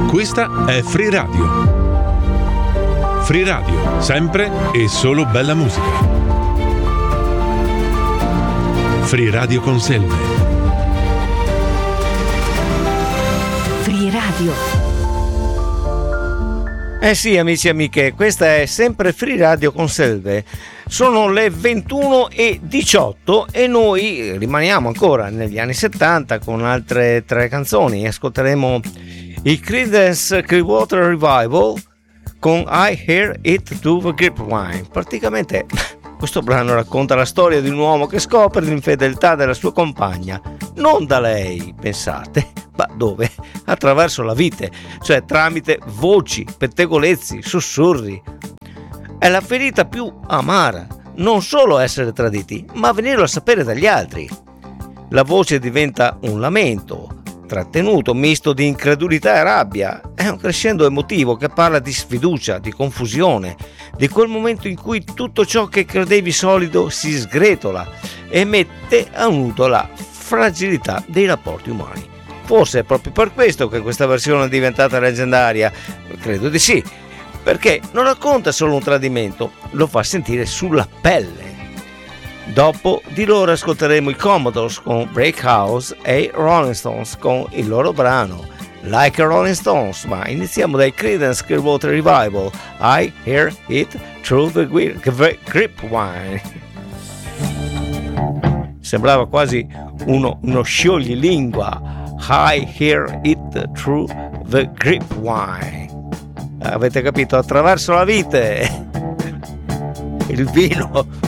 Questa è Free Radio. Free Radio, sempre e solo bella musica. Free Radio con Selve. Free Radio. Sì, amici e amiche, questa è sempre Free Radio con Selve. Sono le 21:18 e noi rimaniamo ancora negli anni 70 con altre 3 canzoni. Ascolteremo i Creedence Clearwater Revival con I Hear It Through the Grapevine. Praticamente questo brano racconta la storia di un uomo che scopre l'infedeltà della sua compagna, non da lei, pensate, ma dove? Attraverso la vite, cioè tramite voci, pettegolezzi, sussurri. È la ferita più amara, non solo essere traditi, ma venirlo a sapere dagli altri. La voce diventa un lamento trattenuto, misto di incredulità e rabbia. È un crescendo emotivo che parla di sfiducia, di confusione, di quel momento in cui tutto ciò che credevi solido si sgretola e mette a nudo la fragilità dei rapporti umani. Forse è proprio per questo che questa versione è diventata leggendaria. Credo di sì, perché non racconta solo un tradimento, lo fa sentire sulla pelle. Dopo di loro ascolteremo i Commodores con Break House e i Rolling Stones con il loro brano Like a Rolling Stones, ma iniziamo dai Creedence Clearwater Revival, I Hear It Through the Grapevine. Sembrava quasi uno scioglilingua, I Hear It Through the Grapevine. Avete capito? Attraverso la vite. Il vino